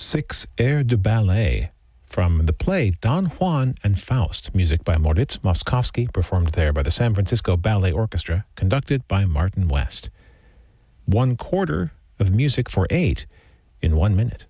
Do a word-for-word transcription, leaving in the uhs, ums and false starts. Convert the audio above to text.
six airs de ballet from the play Don Juan and Faust, music by Moritz Moszkowski, performed there by the San Francisco Ballet Orchestra, conducted by Martin West. One quarter of music for eight in one minute.